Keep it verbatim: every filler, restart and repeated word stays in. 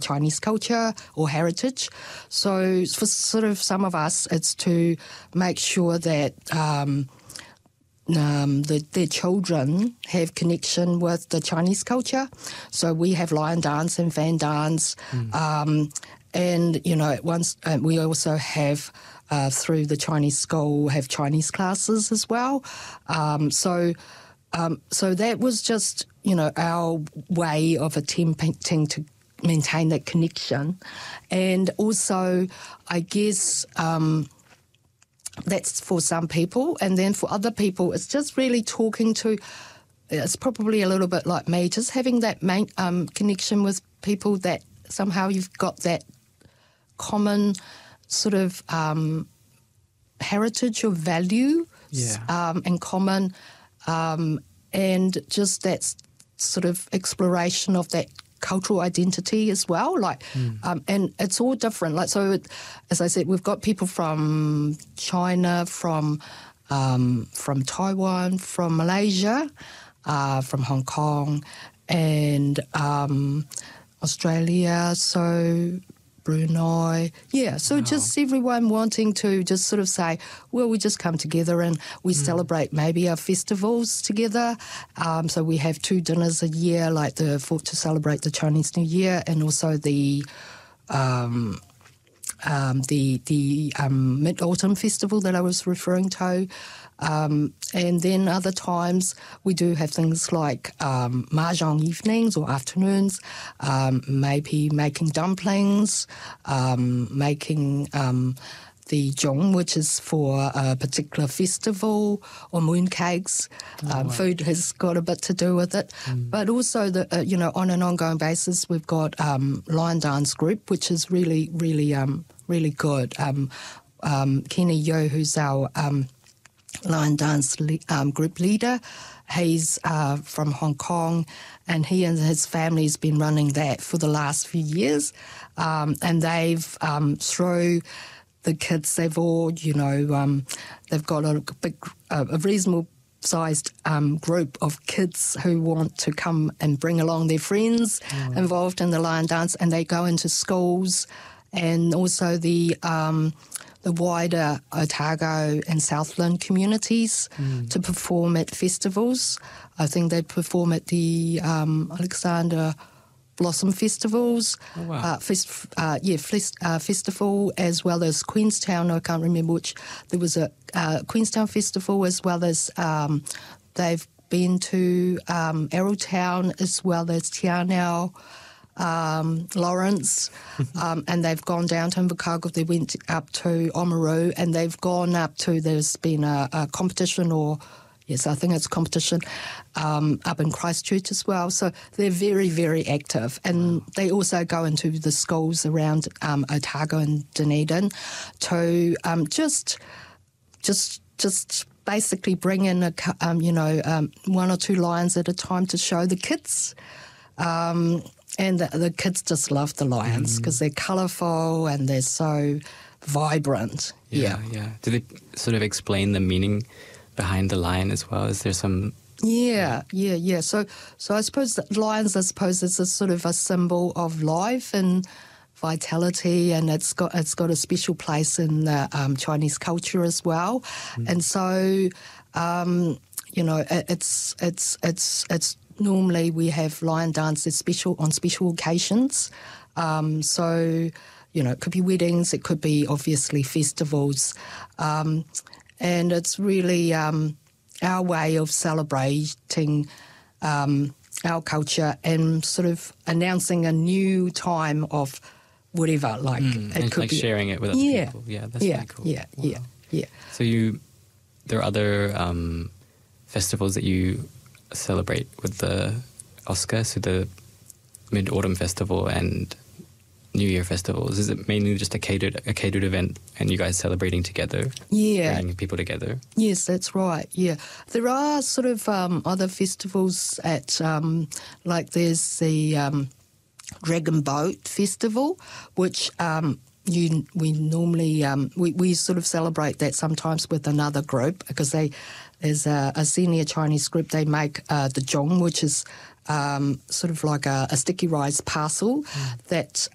Chinese culture or heritage. So for sort of some of us, it's to make sure that um, um, the, their children have connection with the Chinese culture. So we have lion dance and fan dance. Mm. Um, and, you know, once uh, we also have, uh, through the Chinese school, have Chinese classes as well. Um, so... Um, so that was just, you know, our way of attempting to maintain that connection. And also, I guess um, that's for some people. And then for other people, it's just really talking to, it's probably a little bit like me, just having that main, um, connection with people that somehow you've got that common sort of um, heritage or value yeah. um, and common... Um, and just that sort of exploration of that cultural identity as well. Like, mm. um, and it's all different. Like, so it, as I said, we've got people from China, from um, from Taiwan, from Malaysia, uh, from Hong Kong, and um, Australia. So. Brunei, yeah. So wow. just everyone wanting to just sort of say, well, we just come together and we mm. celebrate maybe our festivals together. Um, so we have two dinners a year, like the for, to celebrate the Chinese New Year, and also the um, um, the the um, Mid Autumn Festival that I was referring to. Um, and then other times we do have things like um, mahjong evenings or afternoons, um, maybe making dumplings, um, making um, the zhong, which is for a particular festival, or mooncakes. Oh, um, wow. Food has got a bit to do with it. Mm. But also, the uh, you know, on an ongoing basis, we've got um, Lion Dance Group, which is really, really, um, really good. Um, um, Kenny Yo, who's our... Um, Lion Dance um, group leader. He's uh, from Hong Kong, and he and his family's been running that for the last few years. Um, and they've, um, through the kids, they've all, you know, um, they've got a big, uh, a reasonable sized um, group of kids who want to come and bring along their friends mm. involved in the lion dance, and they go into schools and also the... Um, the wider Otago and Southland communities mm. to perform at festivals. I think they perform at the um, Alexander Blossom festivals, oh, wow. uh, fest, uh, yeah, fest, uh, festival, as well as Queenstown. I can't remember which. There was a uh, Queenstown festival, as well as um, they've been to um, Arrowtown, as well as Tianao. Um, Lawrence, um, and they've gone down to Invercargill. They went up to Oamaru, and they've gone up to, there's been a, a competition, or yes, I think it's a competition, um, up in Christchurch as well. So they're very, very active. And wow. they also go into the schools around um, Otago and Dunedin to um, just, just, just basically bring in, a, um, you know, um, one or two lions at a time to show the kids. Um, And the, the kids just love the lions because mm. they're colourful and they're so vibrant. Yeah, yeah, yeah. Do they sort of explain the meaning behind the lion as well? Is there some... Yeah, yeah, yeah. So so I suppose that lions, I suppose, is a sort of a symbol of life and vitality, and it's got it's got a special place in the um, Chinese culture as well. Mm. And so, um, you know, it, it's it's it's it's... Normally we have lion dances special on special occasions. Um, so, you know, it could be weddings, it could be obviously festivals. Um, and it's really um, our way of celebrating um, our culture and sort of announcing a new time of whatever. Like, mm, it and could like be, sharing it with other yeah, people. Yeah, that's yeah, really cool. Yeah, wow. yeah, yeah. So you, there are other um, festivals that you celebrate with the Oscar, so the Mid-Autumn Festival and New Year festivals. Is it mainly just a catered a catered event and you guys celebrating together? Yeah. Bringing people together? Yes, that's right, yeah. There are sort of um, other festivals at, um, like there's the um, Dragon Boat Festival, which um, you we normally, um, we, we sort of celebrate that sometimes with another group because they There's a, a senior Chinese group, they make uh, the zhong, which is um, sort of like a, a sticky rice parcel mm. that